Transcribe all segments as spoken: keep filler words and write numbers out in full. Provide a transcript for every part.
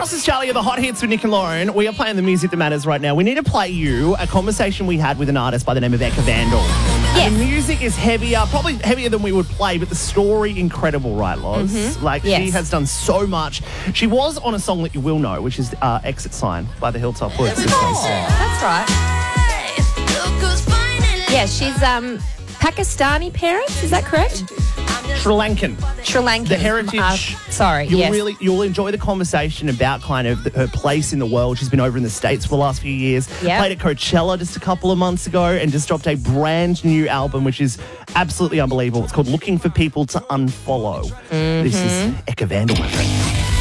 Ross is Charlie of the Hot Hits with Nick and Lauren. We are playing the music that matters right now. We need to play you a conversation we had with an artist by the name of Eka Vandal. Yes. The music is heavier, probably heavier than we would play, but the story incredible, right, Loz? Mm-hmm. Like, yes. she has done so much. She was on a song that you will know, which is uh, Exit Sign by the Hilltop Hoods. This one's- That's right. Yeah, she's um, Pakistani parents, is that correct? Sri Lankan. Sri Lankan. The heritage. Uh, sorry, You'll yes. really, you'll enjoy the conversation about kind of the, her place in the world. She's been over in the States for the last few years. Yep. Played at Coachella just a couple of months ago and just dropped a brand new album, which is absolutely unbelievable. It's called Looking for People to Unfollow. Mm-hmm. This is Eka Vandal, my friend.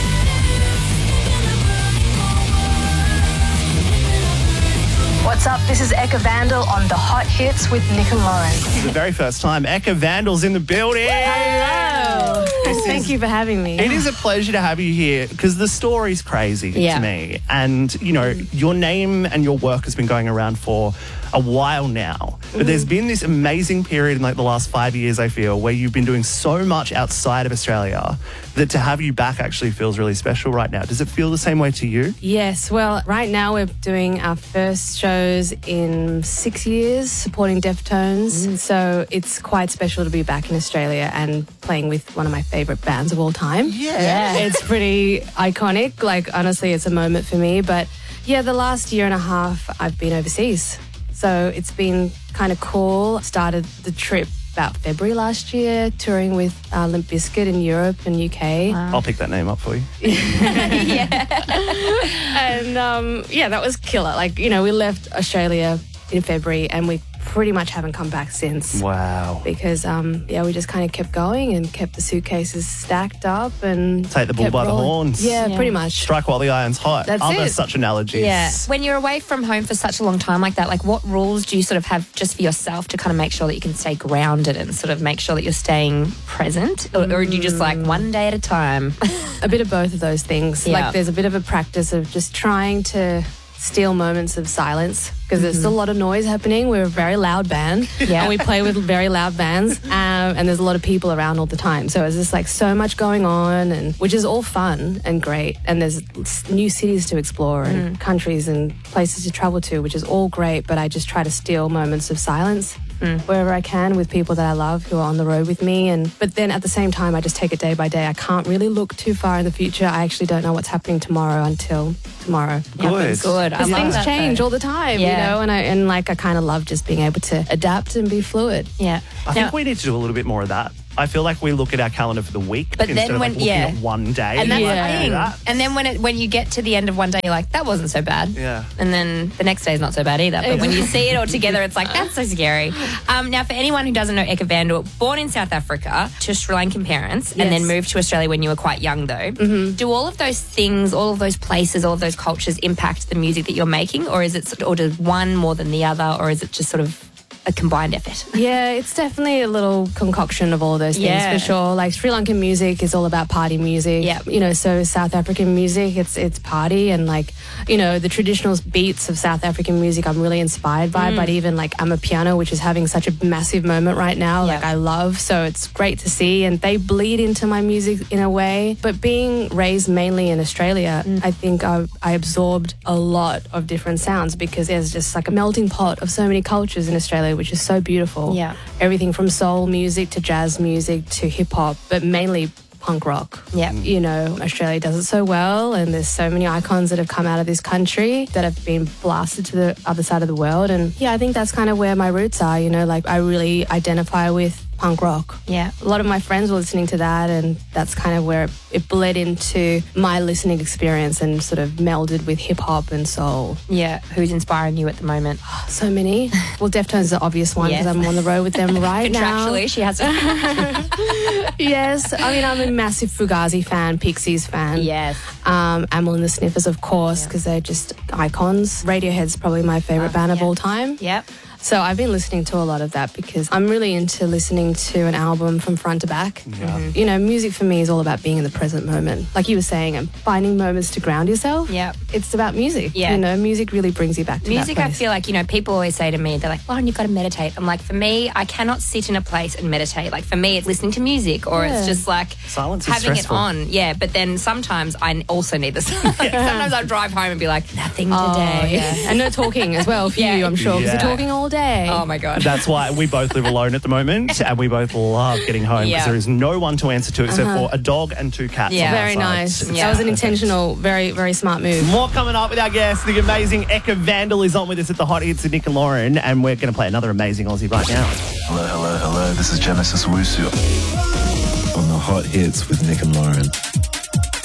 What's up? This is Eka Vandal on The Hot Hits with Nick and Lauren. For the very first time, Eka Vandal's in the building. Hello. This Thank is- you for having me. It is a pleasure to have you here because the story's crazy Yeah. to me. And, you know, your name and your work has been going around for a while now. But there's been this amazing period in like the last five years, I feel, where you've been doing so much outside of Australia that to have you back actually feels really special right now. Does it feel the same way to you? Yes, well, right now we're doing our first shows in six years supporting Deftones. So it's quite special to be back in Australia and playing with one of my favourite bands of all time. Yeah. It's pretty iconic. Like, honestly, it's a moment for me. But yeah, the last year and a half I've been overseas. So it's been kind of cool. Started the trip about February last year, touring with uh, Limp Bizkit in Europe and U K. I'll pick that name up for you. And um, yeah, that was killer. Like, you know, we left Australia in February and we pretty much haven't come back since. Wow. Because, um, yeah, we just kind of kept going and kept the suitcases stacked up and Take the bull kept by the rolling. horns. Yeah, Yeah. pretty much. Strike while the iron's hot. That's Other it. such analogies. Yeah. When you're away from home for such a long time like that, like what rules do you sort of have just for yourself to kind of make sure that you can stay grounded and sort of make sure that you're staying present? Or, or do you just like one day at a time? A bit of both of those things. Yeah. Like, there's a bit of a practice of just trying to steal moments of silence because there's still a lot of noise happening. We're a very loud band Yeah. and we play with very loud bands um, and there's a lot of people around all the time. So it's just like so much going on, and which is all fun and great. And there's s- new cities to explore and countries and places to travel to, which is all great. But I just try to steal moments of silence wherever I can with people that I love who are on the road with me. And but then at the same time, I just take it day by day. I can't really look too far in the future. I actually don't know what's happening tomorrow until tomorrow. Good. Good. I Because love things that, change though. all the time, Yeah. you know, and I and like I kind of love just being able to adapt and be fluid. Yeah. I Now- think we need to do a little bit more of that. I feel like we look at our calendar for the week But then instead of when- like looking yeah. at one day. And that's Like, Yeah. the do thing. that. And then when it when you get to the end of one day, you're like, that wasn't so bad. Yeah. And then the next day is not so bad either. But when you see it all together, it's like, that's so scary. Um, now, for anyone who doesn't know Eka Vandal, born in South Africa to Sri Lankan parents and then Yes. moved to Australia when you were quite young, though. Mm-hmm. Do all of those things, all of those places, all of those cultures impact the music that you're making? Or is it, or does one more than the other? Or is it just sort of a combined effort? Yeah, it's definitely a little concoction of all those things Yeah. for sure. Like, Sri Lankan music is all about party music. Yeah. You know, so South African music, it's it's party, and like, you know, the traditional beats of South African music I'm really inspired by, but even like Amapiano, which is having such a massive moment right now, like Yeah. I love. So it's great to see, and they bleed into my music in a way. But being raised mainly in Australia, I think I, I absorbed a lot of different sounds because there's just like a melting pot of so many cultures in Australia, which is so beautiful. Yeah. Everything from soul music to jazz music to hip hop, but mainly punk rock. Yeah. You know, Australia does it so well, and there's so many icons that have come out of this country that have been blasted to the other side of the world. And yeah, I think that's kind of where my roots are. You know, like I really identify with punk rock. Yeah. A lot of my friends were listening to that, and that's kind of where it bled into my listening experience and sort of melded with hip hop and soul. Yeah. Who's inspiring you at the moment? So many. Well, Deftones is the obvious one because Yes. I'm on the road with them right now. Contractually, she has to. Yes. I mean, I'm a massive Fugazi fan, Pixies fan. Yes. Um, Amyl and the Sniffers, of course, because they're just icons. Radiohead's probably my favourite Uh, band of yeah. all time. Yep. So I've been listening to a lot of that because I'm really into listening to an album from front to back. Yeah. Mm-hmm. You know, music for me is all about being in the present moment. Like you were saying, and finding moments to ground yourself. Yeah. It's about music. Yeah. You know, music really brings you back to Music, that I place. feel like, you know, people always say to me, they're like, Lauren, you've got to meditate. I'm like, for me, I cannot sit in a place and meditate. Like, for me, it's listening to music or Yeah. it's just like Silence is having stressful. it on. Yeah, but then sometimes I also need the silence. Sometimes I drive home and be like, nothing Oh, today. yeah. And no talking as well for Yeah. you, I'm sure, because Yeah. you're talking all day. Oh, my God. That's why we both live alone at the moment, and we both love getting home because Yeah. there is no one to answer to except for a dog and two cats. Yeah. on our Very side. nice. It's Yeah. That was an perfect. intentional, very, very smart move. More coming up with our guest. The amazing Eka Vandal is on with us at the Hot Hits of Nick and Lauren, and we're going to play another amazing Aussie right now. Hello, hello, hello. This is Genesis Wusu on the Hot Hits with Nick and Lauren.